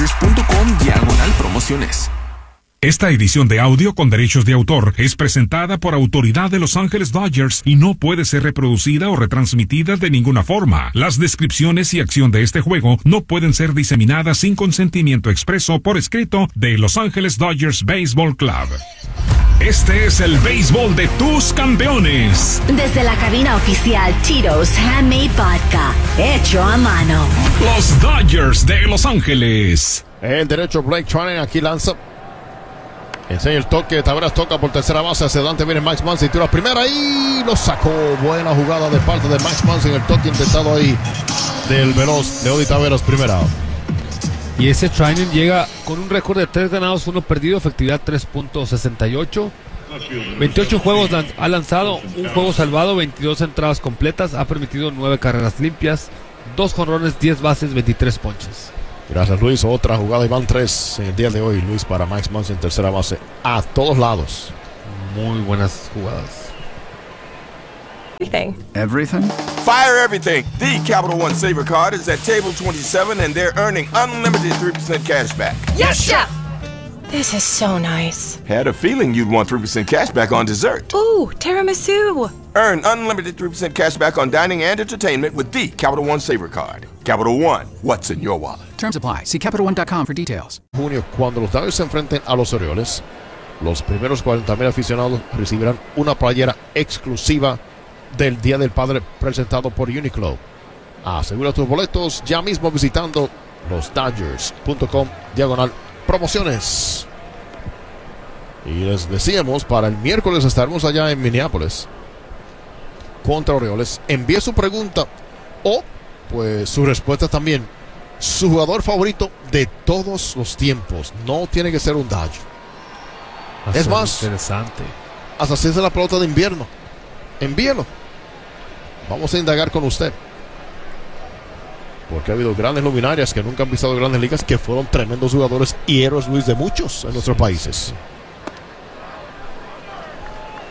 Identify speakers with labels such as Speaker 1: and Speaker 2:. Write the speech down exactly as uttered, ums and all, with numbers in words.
Speaker 1: dodgers punto com diagonal promociones.
Speaker 2: Esta edición de audio con derechos de autor es presentada por autoridad de Los Ángeles Dodgers y no puede ser reproducida o retransmitida de ninguna forma. Las descripciones y acción de este juego no pueden ser diseminadas sin consentimiento expreso por escrito de Los Ángeles Dodgers Baseball Club. Este es el béisbol de tus campeones.
Speaker 3: Desde la cabina oficial Tito's Handmade Vodka, hecho a mano.
Speaker 2: Los Dodgers de Los Ángeles.
Speaker 4: El derecho Blake Treinen aquí lanza. Enseña el toque, Taveras toca por tercera base, hacia adelante viene Max Muncy, tira primera y lo sacó. Buena jugada de parte de Max Muncy en el toque intentado ahí del veloz Leody Taveras, primera.
Speaker 5: Y ese Treinen llega con un récord de tres ganados, uno perdido, efectividad tres punto sesenta y ocho. veintiocho juegos ha lanzado, un juego salvado, veintidós entradas completas, ha permitido nueve carreras limpias, dos jonrones, diez bases, veintitrés ponches.
Speaker 4: Gracias, Luis. Otra jugada y van tres en el día de hoy, Luis, para Max Muncy en tercera base. A todos lados.
Speaker 5: Muy buenas jugadas.
Speaker 6: Everything.
Speaker 7: Everything?
Speaker 8: Fire everything. The Capital One Saver Card is at table twenty-seven and they're earning unlimited three percent cash back.
Speaker 6: Yes, Chef! This is so nice.
Speaker 8: Had a feeling you'd want three percent cash back on dessert.
Speaker 6: Ooh, tiramisu.
Speaker 8: Earn unlimited three percent cash back on dining and entertainment with the Capital One Saver Card. Capital One, what's in your wallet?
Speaker 7: Terms apply. See Capital One dot com for details.
Speaker 4: Junio, cuando los Dodgers se enfrenten a los Orioles, los primeros cuarenta mil aficionados recibirán una playera exclusiva del Día del Padre presentado por Uniqlo. Asegura tus boletos ya mismo visitando los dodgers punto com diagonal promociones. Y les decíamos, para el miércoles estaremos allá en Minneapolis contra Orioles. Envíe su pregunta o pues su respuesta también. Su jugador favorito de todos los tiempos. No tiene que ser un Dodger. Es más,
Speaker 5: interesante.
Speaker 4: Hasta si es la pelota de invierno, envíelo. Vamos a indagar con usted, porque ha habido grandes luminarias que nunca han pisado grandes ligas, que fueron tremendos jugadores y héroes, Luis, de muchos en nuestros países.
Speaker 5: Sí.